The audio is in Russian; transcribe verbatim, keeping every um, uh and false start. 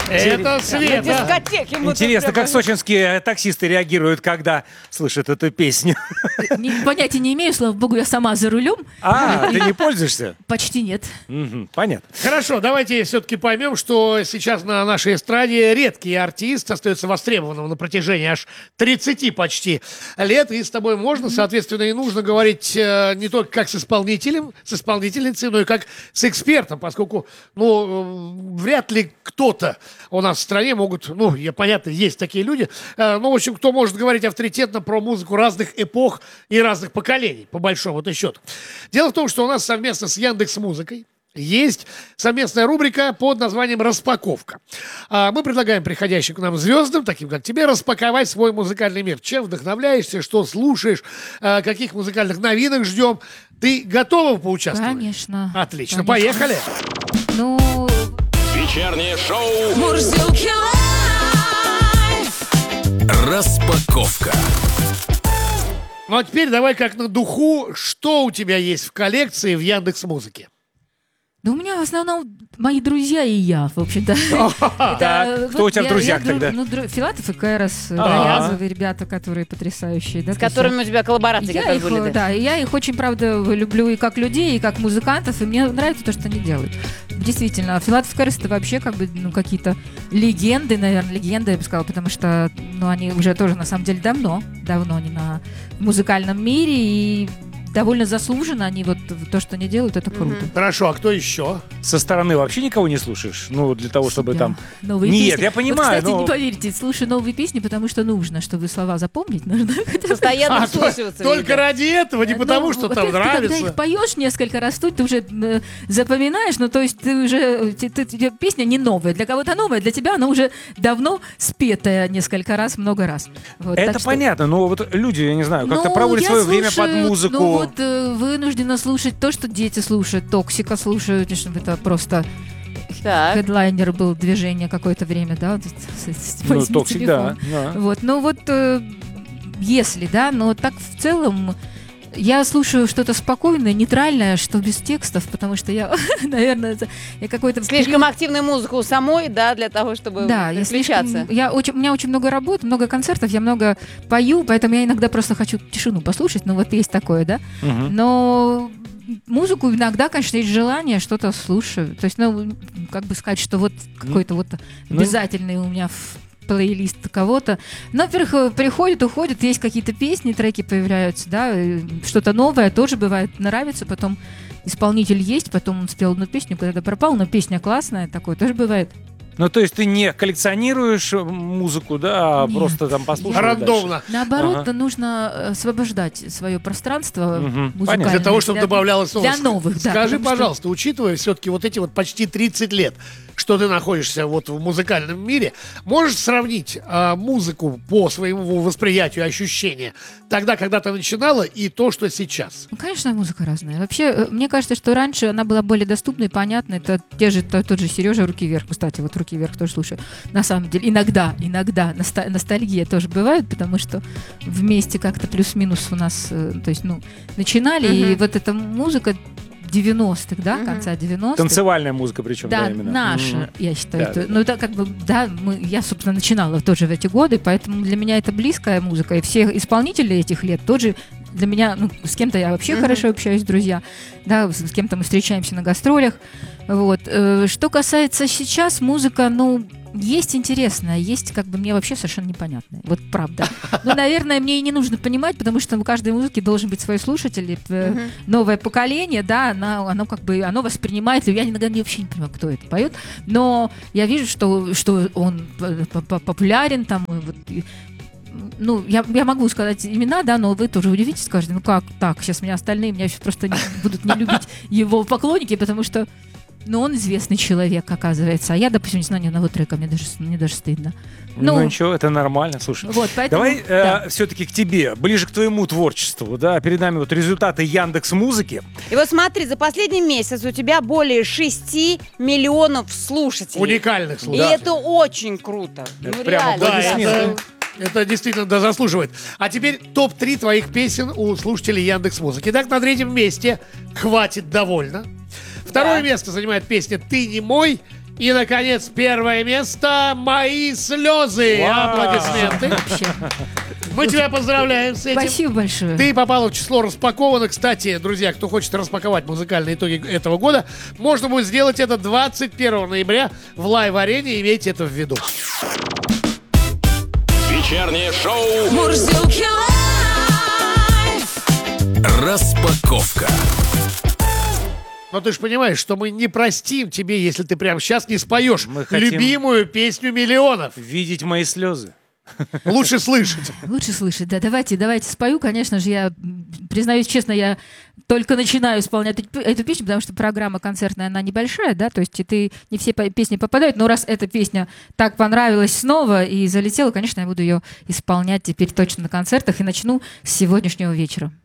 Это Света. Дискотеки мы Интересно, тут как прямо- сочинские таксисты реагируют, когда слышат эту песню. Не- Понятия не имею, слава богу, я сама за рулем. А, ты не пользуешься? Почти нет. Мгм, понятно. Хорошо, давайте все-таки поймем, что сейчас на нашей эстраде редкий артист остается востребованным на протяжении аж тридцати почти лет. И с тобой можно, соответственно, и нужно говорить э, не только как с исполнителем, с исполнительницей, но и как с экспертом, поскольку, ну, э, вряд ли кто-то у нас в стране могут, ну, я, понятно, есть такие люди, э, ну, в общем, кто может говорить авторитетно про музыку разных эпох и разных поколений, по большому-то счету. Дело в том, что у нас совместно с Яндекс.Музыкой есть совместная рубрика под названием «Распаковка». А, Мы предлагаем приходящим к нам звездам, таким как тебе, распаковать свой музыкальный мир. Чем вдохновляешься, что слушаешь, а, каких музыкальных новинок ждем. Ты готова поучаствовать? Конечно. Отлично, Конечно. поехали. Ну, Вечернее шоу Мурзилки лайф. «Распаковка». Ну а теперь давай как на духу, что у тебя есть в коллекции в Яндекс.Музыке? да у меня в основном мои друзья и я, в общем-то. Это, Так, кто у тебя в я- друзьях я дру- тогда? Ну, дру- Филатов и Кайрос, Ага. Гаязовы, ребята, которые потрясающие. да, С то есть которыми у тебя коллаборации как Я раз их, были, э, да? да, и я их очень, правда, люблю и как людей, и как музыкантов, и мне нравится то, что они делают. Действительно, Филатов и Кайрос — это вообще как бы, ну, какие-то легенды, наверное, легенды, я бы сказала, потому что, ну, они уже тоже, на самом деле, давно, давно они на музыкальном мире, и довольно заслуженно они вот то, что они делают, это круто. Хорошо, а кто еще? Со стороны вообще никого не слушаешь? Ну, для того, чтобы Себя. там... Новые Нет, песни. я понимаю, Вот, кстати, но- не поверите, слушаю новые песни, потому что нужно, чтобы слова запомнить, нужно хотя бы. Постоянно А, то- вслушиваться. только видимо. ради этого, не Ну, потому, что во-первых, там ты когда нравится. их поешь несколько раз тут, ты уже э, запоминаешь, ну то есть ты уже, ты, ты- тебе песня не новая, для кого-то новая, для тебя она уже давно спетая несколько раз, много раз. Вот, Это так что- понятно, но вот люди, я не знаю, как-то Ну, проводят я свое время под слушаю, музыку. Ну вот э, вынуждена слушать то, что дети слушают, Токсика слушают, и что это просто Так. хедлайнер был движение какое-то время, да, вот с- с- Ну, возьми Токсик, телефон. да, да. Вот, ну вот, э, если, да, но так в целом я слушаю что-то спокойное, нейтральное, что без текстов, потому что я, наверное, это, я какой-то... Слишком активная музыка у самой, да, для того, чтобы Да, я переключаться. слишком, я очень, у меня очень много работ, много концертов, я много пою, поэтому я иногда просто хочу тишину послушать, ну вот есть такое, да. Мгм. Но музыку иногда, конечно, есть желание, что-то слушаю. То есть, ну, как бы сказать, что вот какой-то вот Ну. обязательный у меня в плейлист кого-то. Ну, во-первых, приходит, уходит, есть какие-то песни, треки появляются, да, и что-то новое тоже бывает, нравится, потом исполнитель есть, потом он спел одну песню, когда пропал, но песня классная, такое тоже бывает. Ну, то есть ты не коллекционируешь музыку, да, а Нет. просто там послушал. Рандомно. Наоборот, Ага. нужно э, освобождать свое пространство Мгм. музыкальное. Понятно. Для того, чтобы добавлялось новых. Для новых, да. Скажи, потому что- пожалуйста, учитывая все-таки вот эти вот почти тридцать лет, что ты находишься вот в музыкальном мире, можешь сравнить а, музыку по своему восприятию, ощущения тогда, когда ты начинала, и то, что сейчас? Ну, конечно, музыка разная. Вообще, э, мне кажется, что раньше она была более доступной, понятной. Это те же, то- тот же Сережа «Руки вверх». Кстати, вот «Руки вверх» тоже слушаю. На самом деле, иногда, иногда носта- ностальгия тоже бывает, потому что вместе как-то плюс-минус у нас, э, то есть, ну, начинали, и Мгм. вот эта музыка девяностых, да, Мгм. конца девяностых. Танцевальная музыка причем, да, Да, именно. наша, Мгм. я считаю. Да, это- да, ну, это как бы, да, мы, я, собственно, начинала тоже в эти годы, поэтому для меня это близкая музыка. И все исполнители этих лет тоже для меня, ну, с кем-то я вообще Мгм. хорошо общаюсь, друзья, да, с, с кем-то мы встречаемся на гастролях. Вот. Э, Что касается сейчас, музыка, ну, есть интересная, есть как бы мне вообще совершенно непонятная. Вот правда. Ну, наверное, мне и не нужно понимать, потому что у каждой музыки должен быть свой слушатель. И, э, Мгм. новое поколение, да, оно, оно как бы, оно воспринимает, я иногда не- вообще не понимаю, кто это поет, но я вижу, что, что он п- п- популярен там, и вот, и, ну, я, я могу сказать имена, да, но вы тоже удивитесь, скажете, ну как так, сейчас меня остальные, меня сейчас просто не, будут не любить его поклонники, потому что, ну, он известный человек, оказывается, а я, допустим, не знаю ни одного трека, мне даже, мне даже стыдно. Ну, Ну, ничего, это нормально, слушай. вот, поэтому, Давай да. все-таки к тебе, ближе к твоему творчеству, да, перед нами вот результаты Яндекс.Музыки. И вот смотри, за последний месяц у тебя более шести миллионов слушателей. Уникальных И слушателей. это очень круто. Это ну, прямо реально. Да, аплодисменты. это, это действительно да, заслуживает. А теперь топ три твоих песен у слушателей Яндекс.Музыки. Итак, на третьем месте «Хватит, довольно». Второе Да. место занимает песня «Ты не мой». И, наконец, первое место «Мои слезы». Вау. Аплодисменты. Вообще. Мы тебя поздравляем с этим. Спасибо большое. Ты попала в число распакованных. Кстати, друзья, кто хочет распаковать музыкальные итоги этого года, можно будет сделать это двадцать первого ноября в лайв-арене. Имейте это в виду. Вечернее шоу Мурзилки лайф. «Распаковка». Но ты же понимаешь, что мы не простим тебе, если ты прямо сейчас не споешь Мы хотим- любимую песню миллионов. Видеть мои слезы. Лучше слышать. Лучше слышать, да. Давайте, давайте спою. Конечно же, я м, признаюсь честно, я только начинаю исполнять эту, эту песню, потому что программа концертная, она небольшая, да, то есть и ты не все по- песни попадают, но раз эта песня так понравилась снова и залетела, конечно, я буду ее исполнять теперь точно на концертах и начну с сегодняшнего вечера.